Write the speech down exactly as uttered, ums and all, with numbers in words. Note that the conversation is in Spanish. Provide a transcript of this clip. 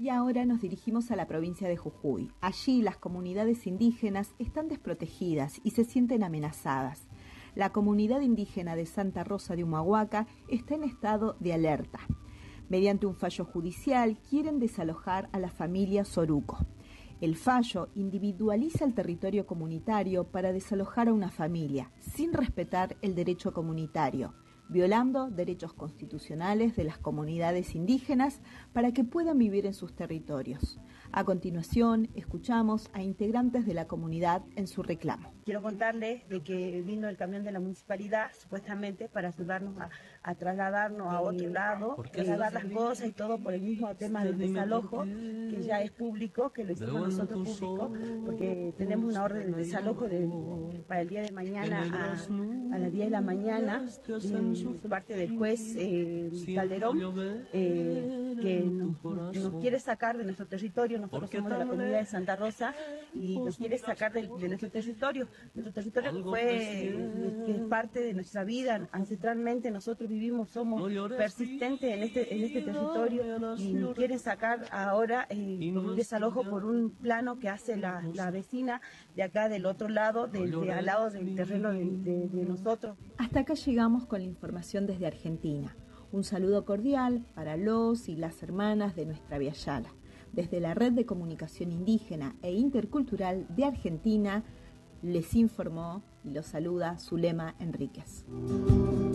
Y ahora nos dirigimos a la provincia de Jujuy. Allí las comunidades indígenas están desprotegidas y se sienten amenazadas. La comunidad indígena de Santa Rosa de Humahuaca está en estado de alerta. Mediante un fallo judicial quieren desalojar a la familia Soruco. El fallo individualiza el territorio comunitario para desalojar a una familia, sin respetar el derecho comunitario, violando derechos constitucionales de las comunidades indígenas para que puedan vivir en sus territorios. A continuación, escuchamos a integrantes de la comunidad en su reclamo. Quiero contarles de que vino el camión de la municipalidad, supuestamente, para ayudarnos a, a trasladarnos a otro lado, trasladar las cosas y todo por el mismo tema del desalojo, que ya es público, que lo hicimos nosotros público, porque tenemos una orden de desalojo de, para el día de mañana a, a las diez de la mañana, de parte del juez eh, Calderón, eh, que nos, nos quiere sacar de nuestro territorio. Nosotros somos de la comunidad de Santa Rosa y nos quiere sacar de, de nuestro territorio. Nuestro territorio que fue, que es parte de nuestra vida. Ancestralmente nosotros vivimos, somos persistentes en este, en este territorio y nos quieren sacar ahora eh, por un desalojo por un plano que hace la, la vecina de acá del otro lado, de, de al lado del terreno de, de, de nosotros. Hasta acá llegamos con la información desde Argentina. Un saludo cordial para los y las hermanas de nuestra Viayala. Desde la Red de Comunicación Indígena e Intercultural de Argentina, les informó y los saluda Zulema Enríquez.